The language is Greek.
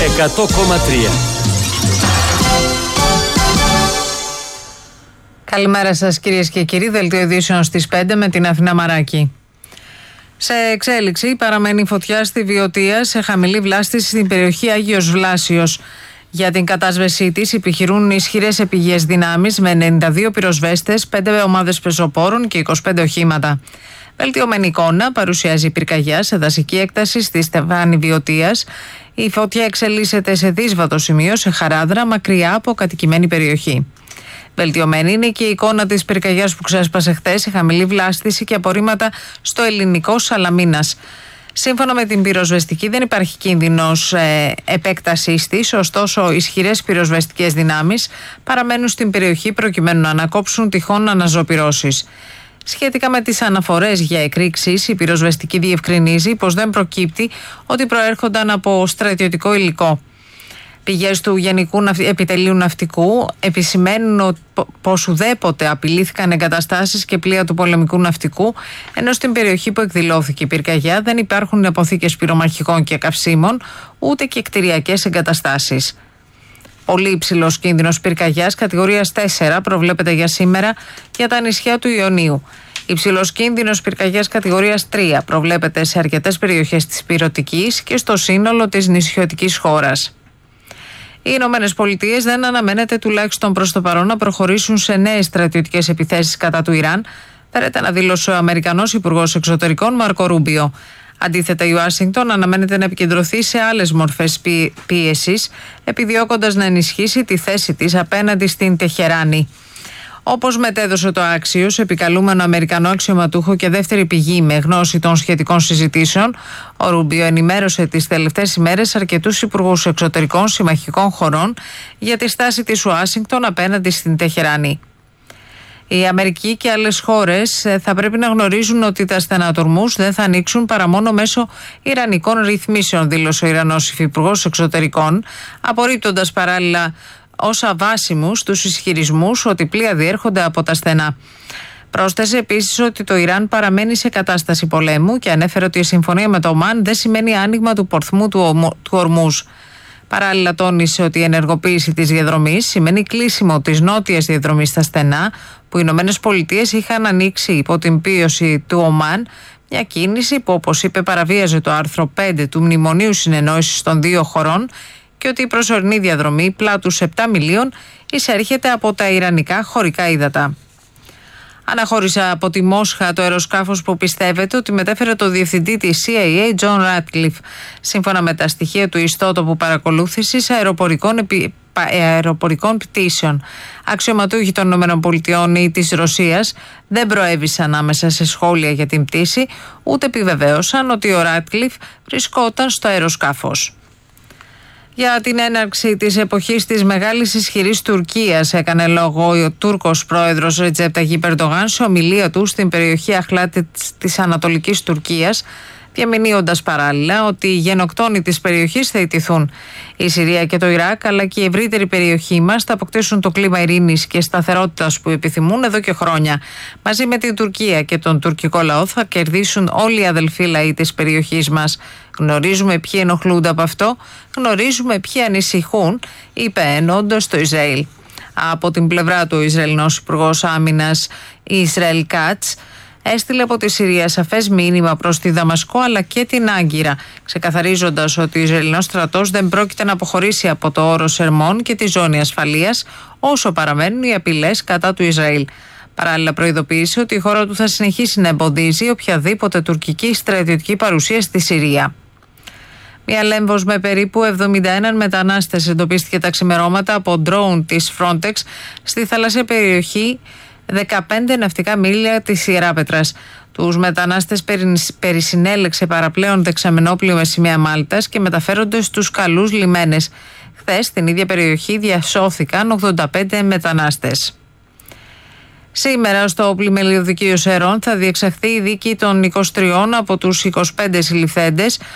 100,3. Καλημέρα σας κυρίες και κύριοι, δελτίο ειδήσεων στις 5 με την Αθηνά Μαράκη. Σε εξέλιξη παραμένει φωτιά στη Βιωτία σε χαμηλή βλάστηση στην περιοχή Άγιος Βλάσιος. Για την κατάσβεσή της επιχειρούν ισχυρές επιγείες δυνάμεις με 92 πυροσβέστες, 5 ομάδες πεζοπόρων και 25 οχήματα. Βελτιωμένη εικόνα παρουσιάζει πυρκαγιά σε δασική έκταση στη Στεφάνη Βιωτίας. Η φωτιά εξελίσσεται σε δύσβατο σημείο σε χαράδρα μακριά από κατοικημένη περιοχή. Βελτιωμένη είναι και η εικόνα της πυρκαγιάς που ξέσπασε χθες σε χαμηλή βλάστηση και απορρίμματα στο ελληνικό Σαλαμίνας. Σύμφωνα με την πυροσβεστική δεν υπάρχει κίνδυνος επέκτασής της, ωστόσο ισχυρές πυροσβεστικές δυνάμεις παραμένουν στην περιοχή προκειμένου να ανακόψουν τυχόν αναζωπυρώσεις. Σχετικά με τις αναφορές για εκρήξεις, η πυροσβεστική διευκρινίζει πως δεν προκύπτει ότι προέρχονταν από στρατιωτικό υλικό. Πηγές του Γενικού Επιτελείου Ναυτικού επισημαίνουν πως ουδέποτε απειλήθηκαν εγκαταστάσεις και πλοία του πολεμικού ναυτικού, ενώ στην περιοχή που εκδηλώθηκε η πυρκαγιά δεν υπάρχουν αποθήκες πυρομαχικών και καυσίμων, ούτε και κτηριακές εγκαταστάσεις. Πολύ υψηλός κίνδυνος πυρκαγιάς κατηγορίας 4 προβλέπεται για σήμερα για τα νησιά του Ιωνίου. Υψηλός κίνδυνος πυρκαγιάς κατηγορίας 3 προβλέπεται σε αρκετές περιοχές της Ηρωτικής και στο σύνολο της νησιωτικής χώρας. Οι Ηνωμένες Πολιτείες δεν αναμένεται τουλάχιστον προς το παρόν να προχωρήσουν σε νέες στρατιωτικές επιθέσεις κατά του Ιράν, φέρεται να δήλωσε ο Αμερικανός Υπουργός Εξωτερικών Μάρκο Ρούμπιο. Αντίθετα, η Ουάσιγκτον αναμένεται να επικεντρωθεί σε άλλες μορφές πίεσης, επιδιώκοντας να ενισχύσει τη θέση της απέναντι στην Τεχεράνη. Όπως μετέδωσε το Axios, επικαλούμενο Αμερικανό αξιωματούχο και δεύτερη πηγή με γνώση των σχετικών συζητήσεων, ο Ρούμπιο ενημέρωσε τις τελευταίες ημέρες αρκετούς υπουργούς εξωτερικών συμμαχικών χωρών για τη στάση της Ουάσιγκτον απέναντι στην Τεχεράνη. Η Αμερική και άλλες χώρες θα πρέπει να γνωρίζουν ότι τα στενατορμούς δεν θα ανοίξουν παρά μόνο μέσω ιρανικών ρυθμίσεων, δήλωσε ο Ιρανός υφυπουργός εξωτερικών, απορρίπτοντας παράλληλα ως αβάσιμους τους ισχυρισμούς ότι πλοία διέρχονται από τα στενά. Πρόσθεσε επίσης ότι το Ιράν παραμένει σε κατάσταση πολέμου και ανέφερε ότι η συμφωνία με το Ομάν δεν σημαίνει άνοιγμα του πορθμού του Ορμούζ. Παράλληλα τόνισε ότι η ενεργοποίηση της διαδρομής σημαίνει κλείσιμο της νότιας διαδρομής στα στενά που οι Ηνωμένες Πολιτείες είχαν ανοίξει υπό την πίεση του Ομάν, μια κίνηση που όπως είπε παραβίαζε το άρθρο 5 του Μνημονίου Συνεννόησης των δύο χωρών και ότι η προσωρινή διαδρομή πλάτους 7 μιλίων εισέρχεται από τα ιρανικά χωρικά ύδατα. Αναχώρησε από τη Μόσχα το αεροσκάφος που πιστεύετε ότι μετέφερε το διευθυντή της CIA, John Ratcliffe. Σύμφωνα με τα στοιχεία του ιστότοπου παρακολούθησης αεροπορικών πτήσεων. Αξιωματούχοι των ΗΠΑ ή της Ρωσίας δεν προέβησαν άμεσα σε σχόλια για την πτήση, ούτε επιβεβαίωσαν ότι ο Ratcliffe βρισκόταν στο αεροσκάφος. Για την έναρξη της εποχής της μεγάλης ισχυρής Τουρκίας έκανε λόγο ο Τούρκος πρόεδρος Ρετζέπ Ταγιπ Ερντογάν σε ομιλία του στην περιοχή Αχλάτη της Ανατολικής Τουρκίας, διαμηνύοντας παράλληλα ότι οι γενοκτόνοι της περιοχής θα ιτηθούν. Η Συρία και το Ιράκ αλλά και η ευρύτερη περιοχή μας θα αποκτήσουν το κλίμα ειρήνης και σταθερότητας που επιθυμούν εδώ και χρόνια. Μαζί με την Τουρκία και τον τουρκικό λαό θα κερδίσουν όλοι οι αδελφοί λαοί της περιοχής μας. Γνωρίζουμε ποιοι ενοχλούνται από αυτό, γνωρίζουμε ποιοι ανησυχούν, είπε εννοώντας το Ισραήλ. Από την πλευρά του, ο Ισραηλινός Υπουργός Άμυνας Ισραήλ Κάτς έστειλε από τη Συρία σαφές μήνυμα προς τη Δαμασκό αλλά και την Άγκυρα, ξεκαθαρίζοντας ότι ο Ισραηλινός στρατός δεν πρόκειται να αποχωρήσει από το όρος Ερμών και τη ζώνη ασφαλείας όσο παραμένουν οι απειλές κατά του Ισραήλ. Παράλληλα, προειδοποίησε ότι η χώρα του θα συνεχίσει να εμποδίζει οποιαδήποτε τουρκική στρατιωτική παρουσία στη Συρία. Μια λέμβος με περίπου 71 μετανάστες εντοπίστηκε τα ξημερώματα από ντρόουν της Frontex στη θαλασσία περιοχή 15 ναυτικά μίλια της Ιεράπετρας. Τους μετανάστες περισυνέλεξε παραπλέον δεξαμενόπλιο με σημαία Μάλτας και μεταφέρονται στους καλούς λιμένες. Χθες στην ίδια περιοχή διασώθηκαν 85 μετανάστες. Σήμερα στο Πλημελιωδικείο Σερών θα διεξαχθεί η δίκη των 23 από τους 25 συλληφθέντες